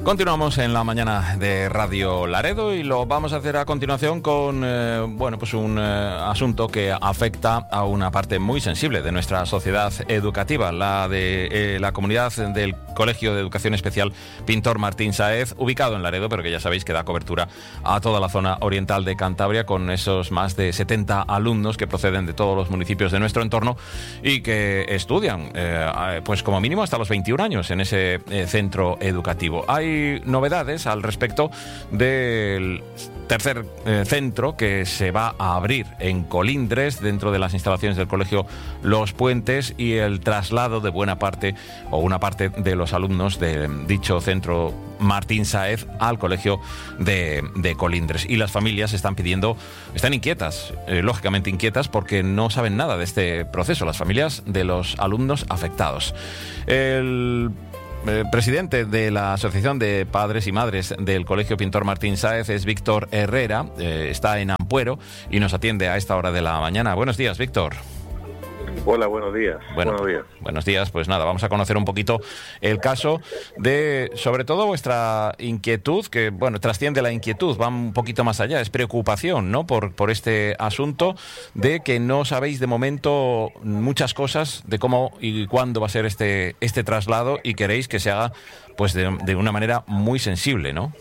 Continuamos en la mañana de Radio Laredo y lo vamos a hacer a continuación con un asunto que afecta a una parte muy sensible de nuestra sociedad educativa, la de la comunidad del Colegio de Educación Especial Pintor Martín Sáez, ubicado en Laredo, pero que ya sabéis que da cobertura a toda la zona oriental de Cantabria, con esos más de 70 alumnos que proceden de todos los municipios de nuestro entorno y que estudian pues como mínimo hasta los 21 años en ese centro educativo. Hay novedades al respecto del tercer centro que se va a abrir en Colindres, dentro de las instalaciones del Colegio Los Puentes, y el traslado de buena parte o una parte de los alumnos de dicho centro Martín Sáez al Colegio de Colindres. Y las familias están inquietas, lógicamente inquietas, porque no saben nada de este proceso, las familias de los alumnos afectados. El presidente de la Asociación de Padres y Madres del Colegio Pintor Martín Sáez es Víctor Herrera, está en Ampuero y nos atiende a esta hora de la mañana. Buenos días, Víctor. Hola, buenos días. Buenos días. Pues nada, vamos a conocer un poquito el caso de, sobre todo, vuestra inquietud, que, trasciende la inquietud, va un poquito más allá, es preocupación, ¿no?, por este asunto de que no sabéis de momento muchas cosas de cómo y cuándo va a ser este traslado, y queréis que se haga pues de una manera muy sensible, ¿no?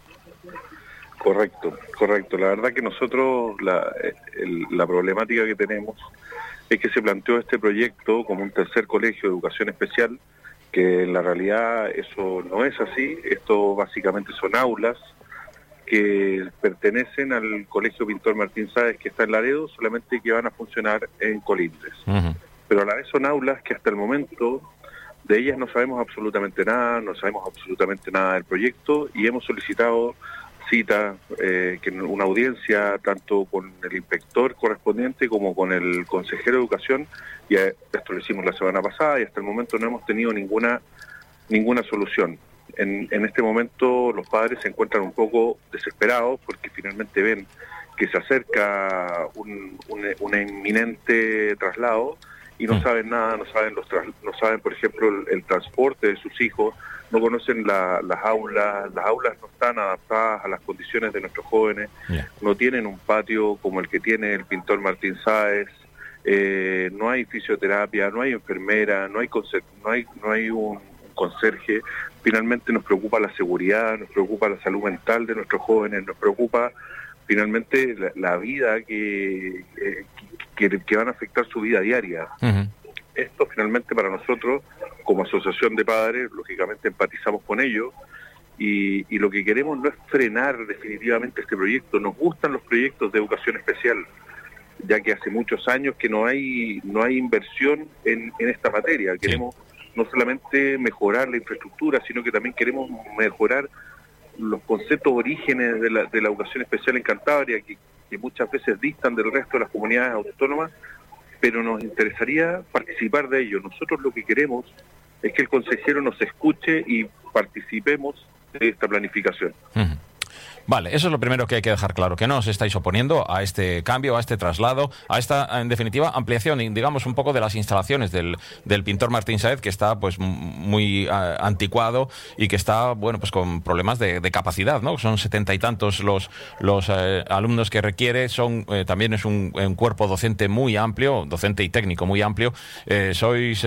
Correcto. La verdad que nosotros la problemática que tenemos es que se planteó este proyecto como un tercer colegio de educación especial, que en la realidad eso no es así. Esto básicamente son aulas que pertenecen al Colegio Pintor Martín Sáez, que está en Laredo, solamente que van a funcionar en Colindres. Uh-huh. Pero a la vez son aulas que hasta el momento de ellas no sabemos absolutamente nada del proyecto, y hemos solicitado cita, una audiencia tanto con el inspector correspondiente como con el consejero de educación, y esto lo hicimos la semana pasada, y hasta el momento no hemos tenido ninguna solución. En este momento los padres se encuentran un poco desesperados porque finalmente ven que se acerca un inminente traslado y no saben nada, no saben por ejemplo el transporte de sus hijos, no conocen las aulas no están adaptadas a las condiciones de nuestros jóvenes, no tienen un patio como el que tiene el Pintor Martín Sáez, no hay fisioterapia, no hay enfermera, no hay un conserje. Finalmente nos preocupa la seguridad, nos preocupa la salud mental de nuestros jóvenes, nos preocupa finalmente la vida que van a afectar su vida diaria. Uh-huh. Esto finalmente para nosotros, como asociación de padres, lógicamente empatizamos con ellos, y lo que queremos no es frenar definitivamente este proyecto. Nos gustan los proyectos de educación especial, ya que hace muchos años que no hay inversión en esta materia. Queremos no solamente mejorar la infraestructura, sino que también queremos mejorar los conceptos orígenes de la educación especial en Cantabria, que muchas veces distan del resto de las comunidades autónomas, pero nos interesaría participar de ello. Nosotros lo que queremos es que el consejero nos escuche y participemos de esta planificación. Uh-huh. Vale, eso es lo primero que hay que dejar claro, que no os estáis oponiendo a este cambio, a este traslado, a esta, en definitiva, ampliación, digamos, un poco de las instalaciones del Pintor Martín Sáez, que está pues muy anticuado y que está, pues con problemas de capacidad, ¿no? Son 70 y tantos los alumnos que requiere, también es un cuerpo docente muy amplio, docente y técnico muy amplio. Sois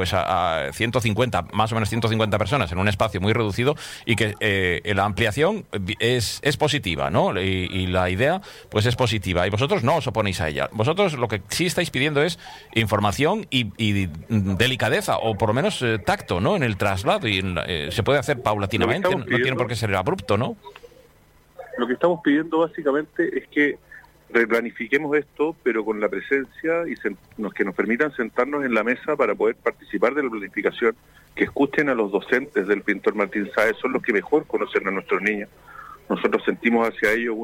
a 150, más o menos 150 personas en un espacio muy reducido, y que la ampliación es positiva, ¿no? Y la idea, pues es positiva. Y vosotros no os oponéis a ella. Vosotros lo que sí estáis pidiendo es información y delicadeza, o por lo menos tacto, ¿no?, en el traslado. Y se puede hacer paulatinamente, no tiene por qué ser abrupto, ¿no? Lo que estamos pidiendo básicamente es que replanifiquemos esto, pero con la presencia y que nos permitan sentarnos en la mesa para poder participar de la planificación, que escuchen a los docentes del Pintor Martín Sáez, son los que mejor conocen a nuestros niños. Nosotros sentimos hacia ellos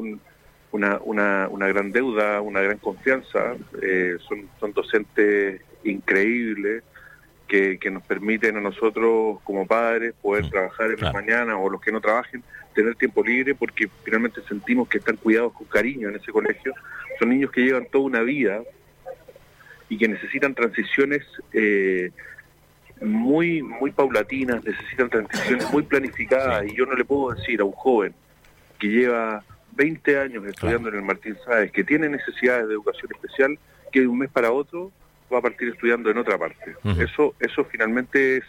una gran deuda, una gran confianza. Son docentes increíbles que nos permiten a nosotros como padres poder trabajar en las mañanas, o los que no trabajen, tener tiempo libre, porque finalmente sentimos que están cuidados con cariño en ese colegio. Son niños que llevan toda una vida y que necesitan transiciones muy paulatinas, necesitan transiciones muy planificadas, y yo no le puedo decir a un joven que lleva 20 años estudiando en el Martín Sáez, que tiene necesidades de educación especial, que de un mes para otro va a partir estudiando en otra parte. Eso finalmente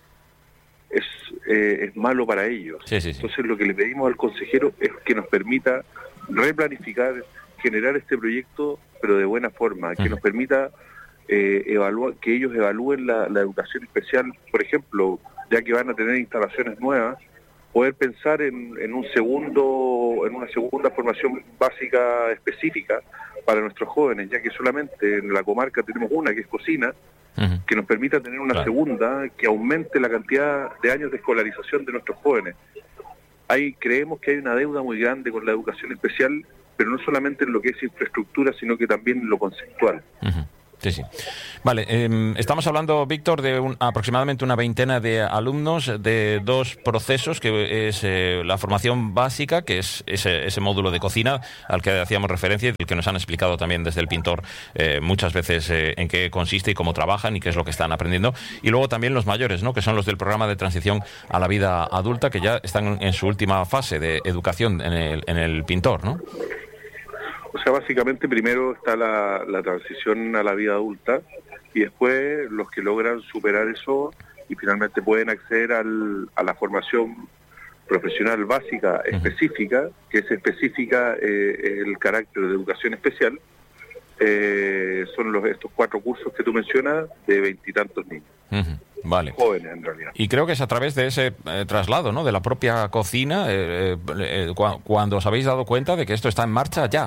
es malo para ellos. Entonces lo que le pedimos al consejero es que nos permita replanificar, generar este proyecto, pero de buena forma, que nos permita evaluar, que ellos evalúen la educación especial, por ejemplo, ya que van a tener instalaciones nuevas, poder pensar en una segunda formación básica específica para nuestros jóvenes, ya que solamente en la comarca tenemos una, que es cocina, que nos permita tener una segunda que aumente la cantidad de años de escolarización de nuestros jóvenes. Creemos que hay una deuda muy grande con la educación especial, pero no solamente en lo que es infraestructura, sino que también en lo conceptual. Sí. Vale, estamos hablando, Víctor, de aproximadamente una veintena de alumnos de dos procesos, que es la formación básica, que es ese módulo de cocina al que hacíamos referencia y del que nos han explicado también desde el Pintor muchas veces en qué consiste y cómo trabajan y qué es lo que están aprendiendo. Y luego también los mayores, ¿no?, que son los del programa de transición a la vida adulta, que ya están en su última fase de educación en el Pintor, ¿no? O sea, básicamente primero está la transición a la vida adulta, y después los que logran superar eso y finalmente pueden acceder a la formación profesional básica específica, que es específica el carácter de educación especial, son estos 4 cursos que tú mencionas de 20 y tantos niños. Vale. Jóvenes, en realidad. Y creo que es a través de ese traslado, ¿no?, de la propia cocina, cuando os habéis dado cuenta de que esto está en marcha ya.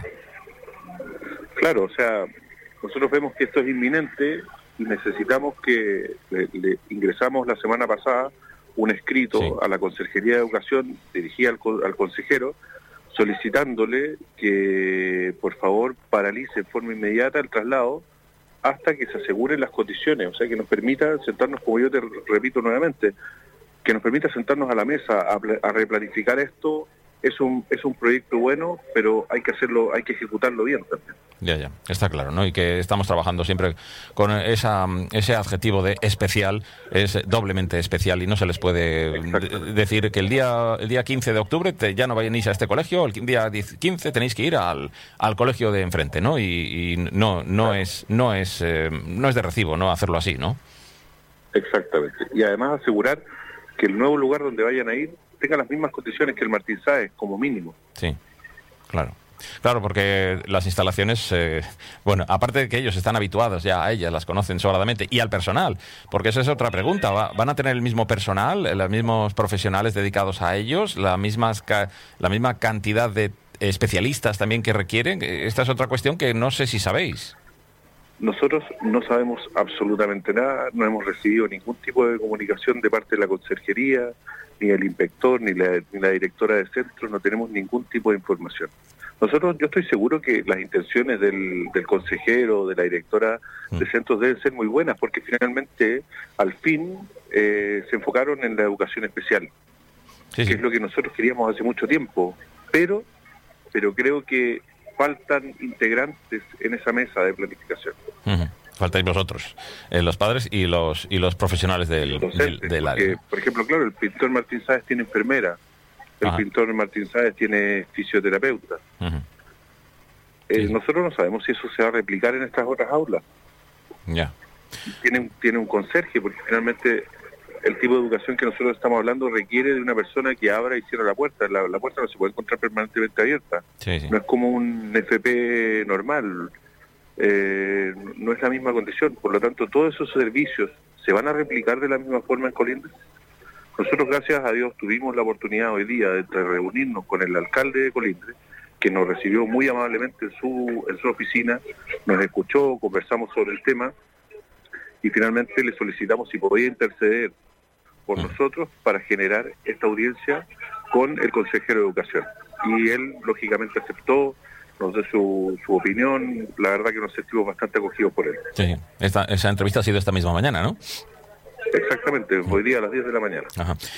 Claro, o sea, nosotros vemos que esto es inminente y necesitamos que le ingresamos la semana pasada un escrito a la Conserjería de Educación dirigido al consejero, solicitándole que por favor paralice en forma inmediata el traslado hasta que se aseguren las condiciones, o sea, que nos permita sentarnos, como yo te repito nuevamente, que nos permita sentarnos a la mesa a replanificar esto. Es un proyecto bueno, pero hay que ejecutarlo bien también. Ya, está claro, ¿no? Y que estamos trabajando siempre con ese adjetivo de especial, es doblemente especial, y no se les puede decir que el día 15 de octubre ya no vayáis a este colegio, el día 15 tenéis que ir al colegio de enfrente, ¿no? Y no es de recibo, ¿no?, hacerlo así, ¿no? Exactamente. Y además asegurar que el nuevo lugar donde vayan a ir tenga las mismas condiciones que el Martín Sáez, como mínimo. Sí, claro. Claro, porque las instalaciones, aparte de que ellos están habituados ya a ellas, las conocen sobradamente, y al personal, porque esa es otra pregunta, ¿van a tener el mismo personal, los mismos profesionales dedicados a ellos, la misma cantidad de especialistas también que requieren? Esta es otra cuestión que no sé si sabéis. Nosotros no sabemos absolutamente nada, no hemos recibido ningún tipo de comunicación de parte de la Conserjería, ni el inspector, ni la directora del centro, no tenemos ningún tipo de información. Yo estoy seguro que las intenciones del consejero, de la directora de centros deben ser muy buenas, porque finalmente, al fin, se enfocaron en la educación especial, que es lo que nosotros queríamos hace mucho tiempo, pero creo que faltan integrantes en esa mesa de planificación. Faltáis vosotros, los padres y los profesionales del área. Por ejemplo, claro, el Pintor Martín Sáez tiene enfermera, el Pintor Martín Sáez tiene fisioterapeuta. Nosotros no sabemos si eso se va a replicar en estas otras aulas. Ya. Tiene un conserje, porque finalmente el tipo de educación que nosotros estamos hablando requiere de una persona que abra y cierre la puerta. La puerta no se puede encontrar permanentemente abierta. No es como un FP normal. No es la misma condición, por lo tanto todos esos servicios se van a replicar de la misma forma en Colindres. Nosotros, gracias a Dios, tuvimos la oportunidad hoy día de reunirnos con el alcalde de Colindres, que nos recibió muy amablemente en su oficina, nos escuchó, conversamos sobre el tema y finalmente le solicitamos si podía interceder por nosotros para generar esta audiencia con el consejero de Educación. Y él, lógicamente, aceptó, nos dio su opinión. La verdad que nos sentimos bastante acogidos por él. Sí, esa entrevista ha sido esta misma mañana, ¿no? Exactamente, hoy día a las 10 de la mañana.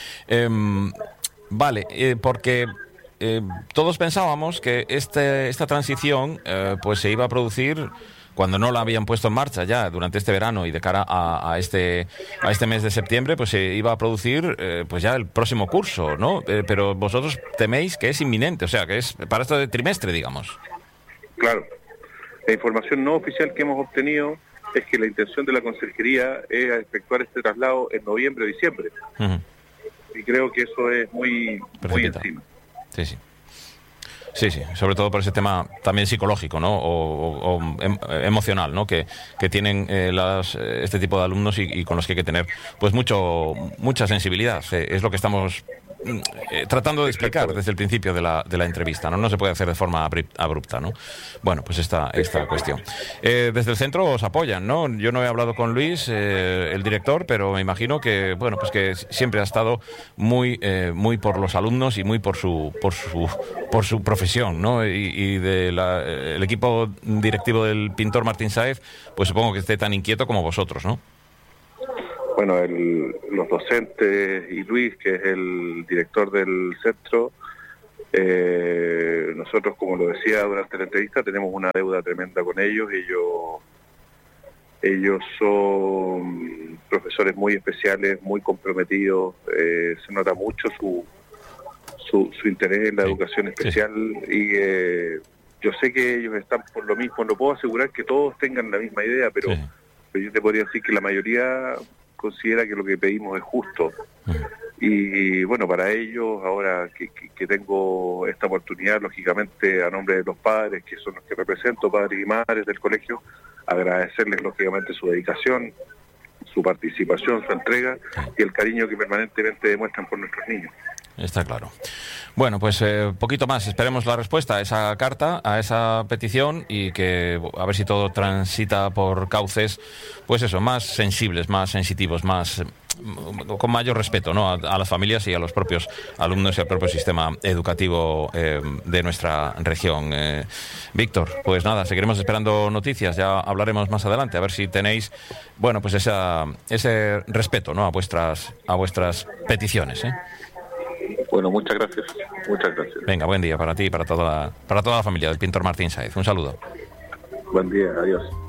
Vale, porque todos pensábamos que esta transición pues se iba a producir cuando no la habían puesto en marcha ya durante este verano y de cara a este mes de septiembre, pues se iba a producir pues ya el próximo curso, ¿no? Pero vosotros teméis que es inminente, o sea, que es para este trimestre, digamos. Claro. La información no oficial que hemos obtenido es que la intención de la Conserjería es efectuar este traslado en noviembre o diciembre. Y creo que eso es muy encima. Sí. Sí, sobre todo por ese tema también psicológico, ¿no? O emocional, ¿no? Que tienen este tipo de alumnos y con los que hay que tener pues mucha sensibilidad. Es lo que estamos tratando de explicar desde el principio de la entrevista, ¿no? No se puede hacer de forma abrupta, ¿no? Bueno, pues esta cuestión. Desde el centro os apoyan, ¿no? Yo no he hablado con Luis, el director, pero me imagino que, bueno, pues que siempre ha estado muy por los alumnos y muy por su profesión, ¿no? Y el equipo directivo del Pintor Martín Sáez, pues supongo que esté tan inquieto como vosotros, ¿no? Bueno, los docentes y Luis, que es el director del centro, nosotros, como lo decía durante la entrevista, tenemos una deuda tremenda con ellos. Ellos son profesores muy especiales, muy comprometidos, se nota mucho su interés en la educación especial y yo sé que ellos están por lo mismo. No puedo asegurar que todos tengan la misma idea, pero yo te podría decir que la mayoría considera que lo que pedimos es justo. Y bueno, para ellos, ahora que tengo esta oportunidad, lógicamente a nombre de los padres, que son los que represento, padres y madres del colegio, agradecerles lógicamente su dedicación, su participación, su entrega y el cariño que permanentemente demuestran por nuestros niños. Está claro. Bueno, pues poquito más. Esperemos la respuesta a esa carta, a esa petición, y que a ver si todo transita por cauces, pues eso, más sensibles, más sensitivos, más con mayor respeto, ¿no? A las familias y a los propios alumnos y al propio sistema educativo de nuestra región. Víctor, pues nada, seguiremos esperando noticias. Ya hablaremos más adelante, a ver si tenéis, bueno, pues ese respeto, ¿no? A vuestras peticiones, ¿eh? Bueno, muchas gracias. Muchas gracias. Venga, buen día para ti y para toda la familia del Pintor Martín Sáez. Un saludo. Buen día, adiós.